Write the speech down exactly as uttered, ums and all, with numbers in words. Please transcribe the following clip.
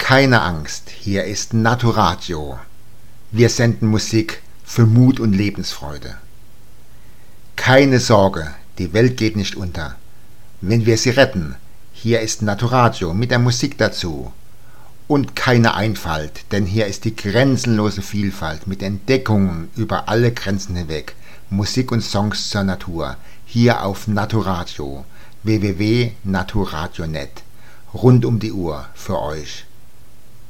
Keine Angst, hier ist Naturadio. Wir senden Musik für Mut und Lebensfreude. Keine Sorge, die Welt geht nicht unter. Wenn wir sie retten, hier ist Naturadio mit der Musik dazu. Und keine Einfalt, denn hier ist die grenzenlose Vielfalt mit Entdeckungen über alle Grenzen hinweg. Musik und Songs zur Natur, hier auf Naturadio, w w w punkt naturadio punkt net. Rund um die Uhr für euch.